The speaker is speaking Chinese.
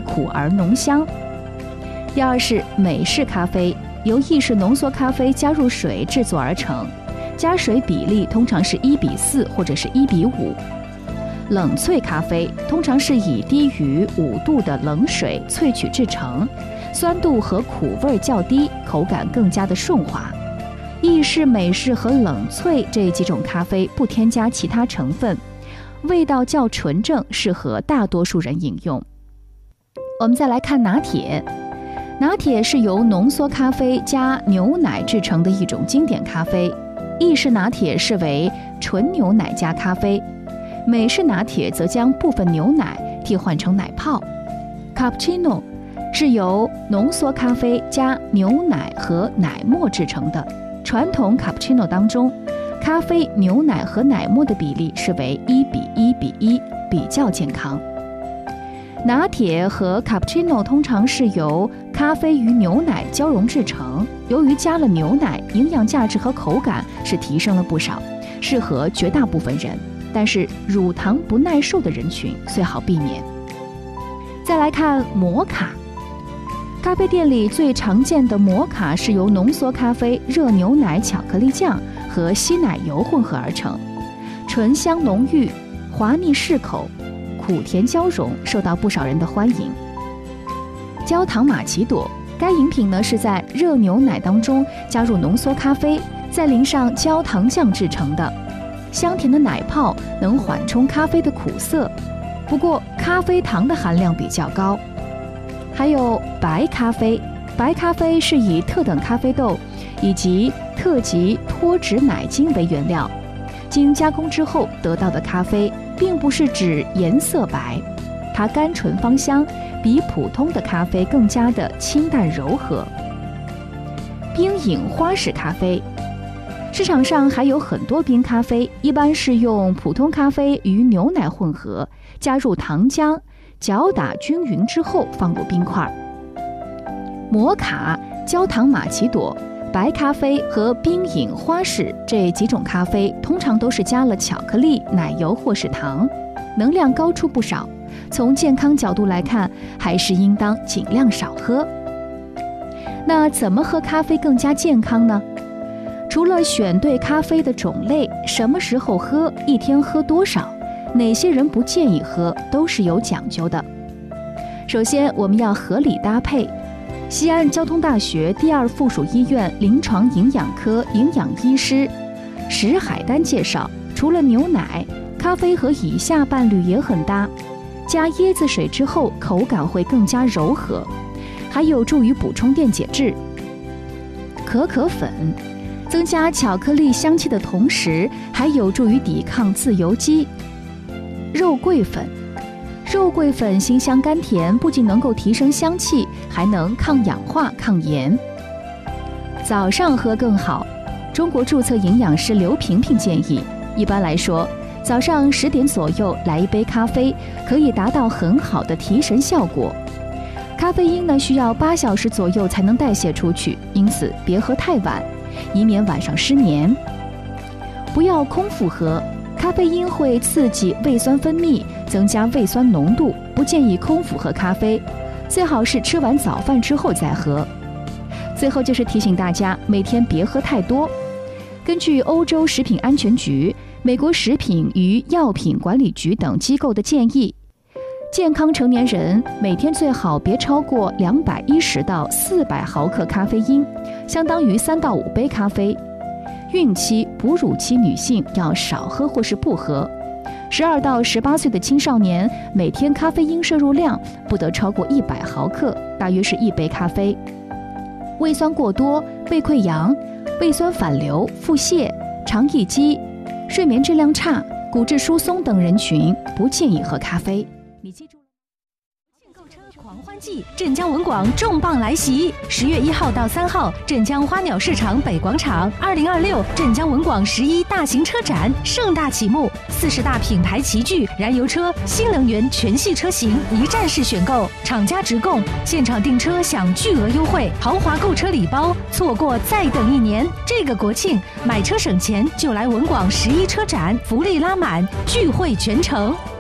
苦而浓香。第二是美式咖啡，由意式浓缩咖啡加入水制作而成，加水比例通常是1:4或者是1:5。冷萃咖啡通常是以低于5度的冷水萃取制成，酸度和苦味较低，口感更加的顺滑。意式、美式和冷萃这几种咖啡不添加其他成分，味道较纯正，适合大多数人饮用。我们再来看拿铁。拿铁是由浓缩咖啡加牛奶制成的一种经典咖啡。意式拿铁视为纯牛奶加咖啡，美式拿铁则将部分牛奶替换成奶泡。Cappuccino 是由浓缩咖啡加牛奶和奶沫制成的。传统 Cappuccino 当中，咖啡、牛奶和奶沫的比例是为1:1:1，比较健康。拿铁和 Cappuccino 通常是由咖啡与牛奶交融制成，由于加了牛奶，营养价值和口感是提升了不少，适合绝大部分人，但是乳糖不耐受的人群最好避免。再来看摩卡。咖啡店里最常见的摩卡是由浓缩咖啡、热牛奶、巧克力酱和稀奶油混合而成，醇香浓郁，滑腻适口，苦甜交融，受到不少人的欢迎。焦糖玛奇朵，该饮品呢是在热牛奶当中加入浓缩咖啡，再淋上焦糖酱制成的，香甜的奶泡能缓冲咖啡的苦涩，不过咖啡糖的含量比较高。还有白咖啡，白咖啡是以特等咖啡豆以及特级脱脂奶精为原料，经加工之后得到的咖啡，并不是指颜色白，它甘醇芳香，比普通的咖啡更加的清淡柔和。冰饮花式咖啡，市场上还有很多冰咖啡，一般是用普通咖啡与牛奶混合，加入糖浆，搅打均匀之后放入冰块。摩卡、焦糖玛奇朵、白咖啡和冰饮花式这几种咖啡通常都是加了巧克力、奶油或是糖，能量高出不少，从健康角度来看，还是应当尽量少喝。那怎么喝咖啡更加健康呢？除了选对咖啡的种类，什么时候喝，一天喝多少，哪些人不建议喝，都是有讲究的。首先，我们要合理搭配。西安交通大学第2附属医院临床营养科营养医师石海丹介绍，除了牛奶，咖啡和以下伴侣也很搭。加椰子水之后，口感会更加柔和，还有助于补充电解质。可可粉增加巧克力香气的同时，还有助于抵抗自由基。肉桂粉，肉桂粉辛香甘甜，不仅能够提升香气，还能抗氧化、抗炎。早上喝更好。中国注册营养师刘萍萍建议，一般来说，早上10点左右来一杯咖啡，可以达到很好的提神效果。咖啡因呢，需要8小时左右才能代谢出去，因此别喝太晚，以免晚上失眠。不要空腹喝。咖啡因会刺激胃酸分泌，增加胃酸浓度，不建议空腹喝咖啡，最好是吃完早饭之后再喝。最后就是提醒大家，每天别喝太多。根据欧洲食品安全局、美国食品与药品管理局等机构的建议，健康成年人每天最好别超过210到400毫克咖啡因，相当于3到5杯咖啡。孕期、哺乳期女性要少喝或是不喝。12到18岁的青少年每天咖啡因摄入量不得超过100毫克，大约是1杯咖啡。胃酸过多、胃溃疡、胃酸反流、腹泻、肠易激、睡眠质量差、骨质疏松等人群不建议喝咖啡。你记住了。购车狂欢季，镇江文广重磅来袭！10月1号到3号，镇江花鸟市场北广场，2026镇江文广11大型车展盛大启幕，40大品牌齐聚，燃油车、新能源全系车型一站式选购，厂家直供，现场订车享巨额优惠，豪华购车礼包，错过再等1年。这个国庆买车省钱，就来文广11车展，福利拉满，聚会全城。